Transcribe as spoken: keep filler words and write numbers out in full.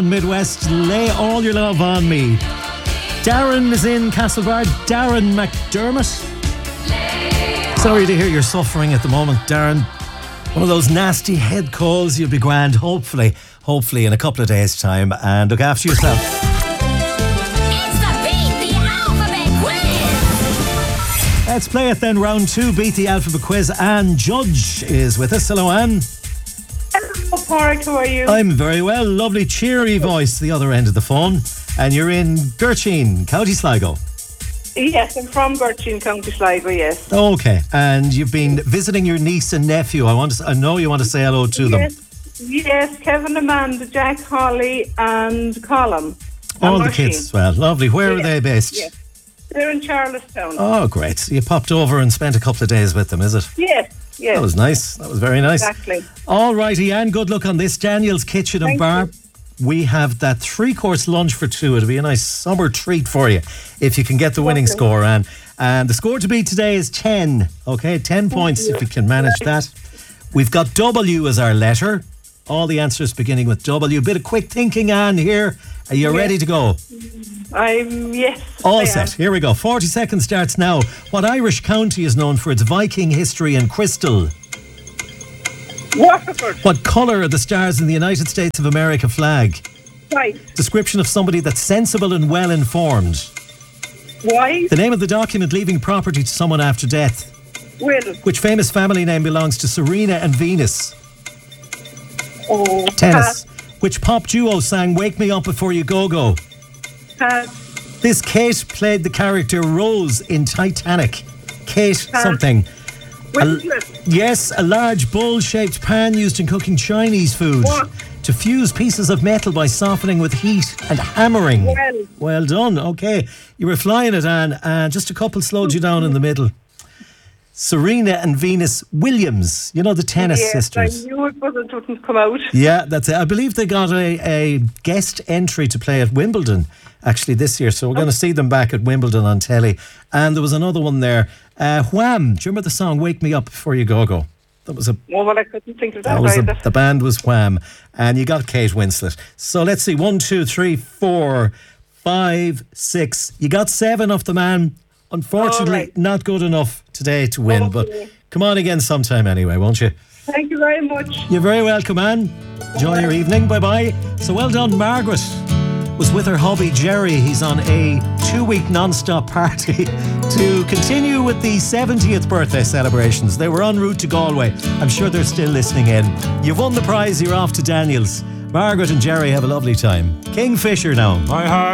Midwest, lay all your love on me. Darren is in Castlebar. Darren McDermott. Sorry to hear you're suffering at the moment, Darren. One of those nasty head colds. You'll be grand, hopefully, hopefully in a couple of days' time. And look after yourself. It's the Beat the Alphabet Quiz. Let's play it then. Round two, Beat the Alphabet Quiz. Anne Judge is with us. Hello, Anne. Hello, Park. How are you? I'm very well. Lovely, cheery voice the other end of the phone. And you're in Gertrude, County Sligo. Yes, I'm from Gertrude, County Sligo, yes. Okay, and you've been visiting your niece and nephew. I want to, I know you want to say hello to them. Yes, yes, Kevin, Amanda, Jack, Holly and Colin. All and the Marcin. kids as well. Lovely. Where Yes, are they based? Yes. They're in Charlestown. Oh, great. So you popped over and spent a couple of days with them, is it? Yes, yes. That was nice. That was very nice. Exactly. All righty, Anne, good luck on this. Daniel's Kitchen and Thank Bar. you. We have that three-course lunch for two. It'll be a nice summer treat for you if you can get the winning Lovely. score, Anne. And the score to beat today is ten. Okay, ten points if you can manage that. We've got W as our letter. All the answers beginning with W. A bit of quick thinking, Anne, here. Are you Yes. ready to go? I'm, yes. All I set. am. Here we go. forty seconds starts now. What Irish county is known for its Viking history and crystal? Waterford. What colour are the stars in the United States of America flag? Right. Description of somebody that's sensible and well informed. Wise. The name of the document leaving property to someone after death. Will. Which famous family name belongs to Serena and Venus? Oh. Tennis. Which pop duo sang Wake Me Up Before You Go Go? Pass. This Kate played the character Rose in Titanic. Kate Pass. something. Winslet. Yes, a large bowl-shaped pan used in cooking Chinese food. What? To fuse pieces of metal by softening with heat and hammering. Well. Well done. Okay, you were flying it, Anne. Uh, just a couple slowed you down in the middle. Serena and Venus Williams. You know, the tennis Yes, sisters. I knew it wasn't, wouldn't come out. Yeah, that's it. I believe they got a, a guest entry to play at Wimbledon actually this year, so we're going to see them back at Wimbledon on telly. And there was another one there, uh, Wham. Do you remember the song Wake Me Up Before You Go Go? That was a Oh, well, I couldn't think of that, that was either. a, the band was Wham, and you got Kate Winslet. So let's see, one, two, three, four, five, six. You got seven off the man. Unfortunately, All right. not good enough today to win, but Okay. come on again sometime anyway, won't you? Thank you very much. You're very welcome, Anne. Enjoy your evening. Bye-bye. So well done. Margaret was with her hubby, Jerry. He's on a two-week non-stop party to continue with the seventieth birthday celebrations. They were en route to Galway. I'm sure they're still listening in. You've won the prize. You're off to Daniel's. Margaret and Jerry have a lovely time. Kingfisher now. My heart.